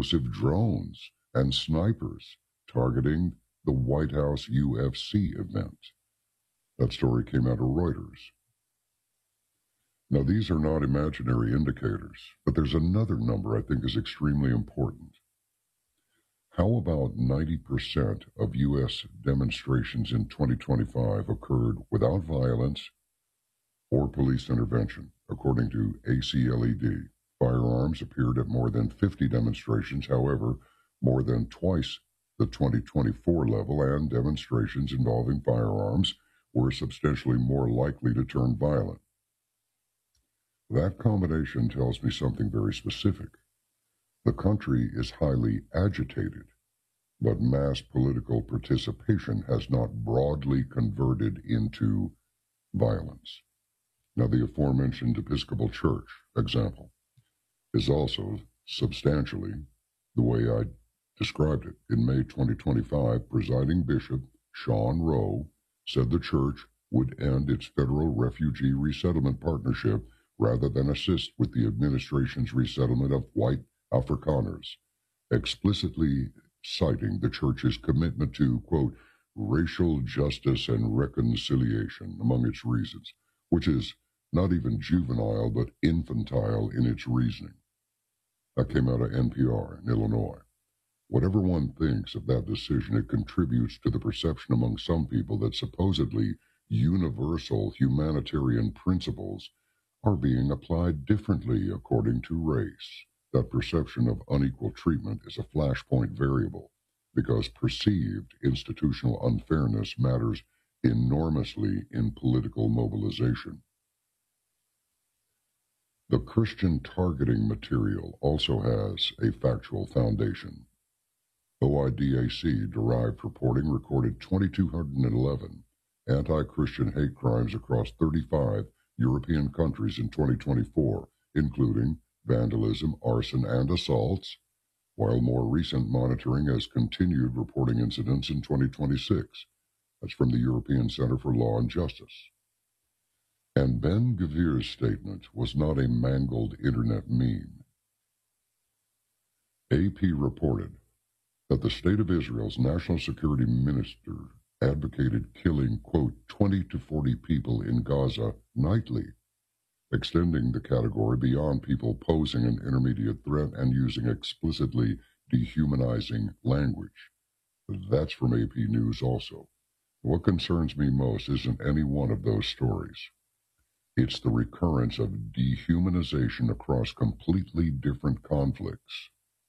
explosive drones and snipers targeting the White House UFC event. That story came out of Reuters. Now, these are not imaginary indicators, but there's another number I think is extremely important. How about 90% of U.S. demonstrations in 2025 occurred without violence or police intervention, according to ACLED? Firearms appeared at more than 50 demonstrations, however, more than twice the 2024 level, and demonstrations involving firearms were substantially more likely to turn violent. That combination tells me something very specific. The country is highly agitated, but mass political participation has not broadly converted into violence. Now, the aforementioned Episcopal Church example is also substantially the way I described it. In May 2025, presiding Bishop Sean Rowe said the church would end its federal refugee resettlement partnership rather than assist with the administration's resettlement of white Afrikaners, explicitly citing the church's commitment to, quote, racial justice and reconciliation among its reasons, which is not even juvenile but infantile in its reasoning. That came out of NPR in Illinois. Whatever one thinks of that decision, it contributes to the perception among some people that supposedly universal humanitarian principles are being applied differently according to race. That perception of unequal treatment is a flashpoint variable because perceived institutional unfairness matters enormously in political mobilization. The Christian targeting material also has a factual foundation. OIDAC derived reporting recorded 2,211 anti-Christian hate crimes across 35 European countries in 2024, including vandalism, arson, and assaults, while more recent monitoring has continued reporting incidents in 2026. That's from the European Center for Law and Justice. And Ben-Gvir's statement was not a mangled internet meme. AP reported that the State of Israel's National Security Minister advocated killing, quote, 20 to 40 people in Gaza nightly, extending the category beyond people posing an intermediate threat and using explicitly dehumanizing language. That's from AP News also. What concerns me most isn't any one of those stories. It's the recurrence of dehumanization across completely different conflicts.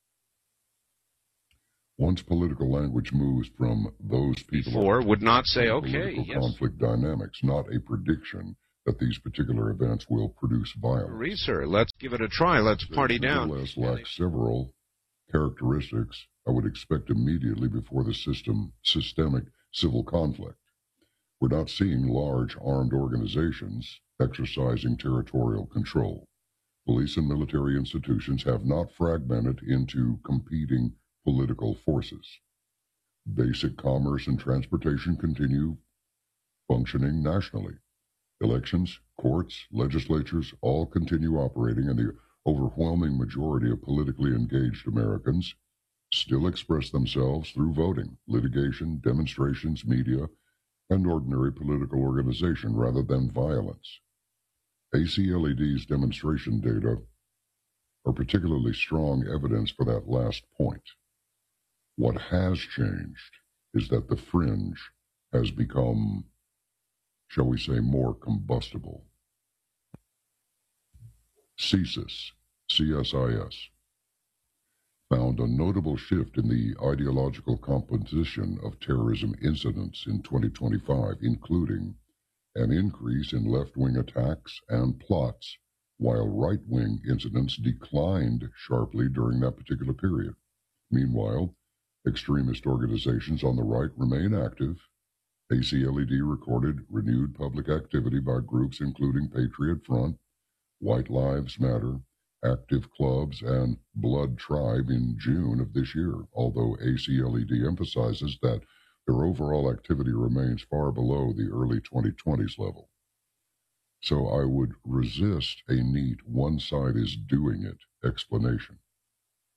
Once political language moves from those people before would not say, okay, yes, conflict dynamics, not a prediction that these particular events will produce violence. Research, let's give it a try. Let's party down. Nevertheless, lack several characteristics I would expect immediately before the systemic civil conflict. We're not seeing large armed organizations exercising territorial control. Police and military institutions have not fragmented into competing political forces. Basic commerce and transportation continue functioning nationally. Elections, courts, legislatures all continue operating, and the overwhelming majority of politically engaged Americans still express themselves through voting, litigation, demonstrations, media, and ordinary political organization rather than violence. ACLED's demonstration data are particularly strong evidence for that last point. What has changed is that the fringe has become, shall we say, more combustible. CSIS, CSIS, found a notable shift in the ideological composition of terrorism incidents in 2025, including an increase in left-wing attacks and plots, while right-wing incidents declined sharply during that particular period. Meanwhile, extremist organizations on the right remain active. ACLED recorded renewed public activity by groups including Patriot Front, White Lives Matter, Active Clubs, and Blood Tribe in June of this year, although ACLED emphasizes that their overall activity remains far below the early 2020s level. So I would resist a neat one side is doing it explanation.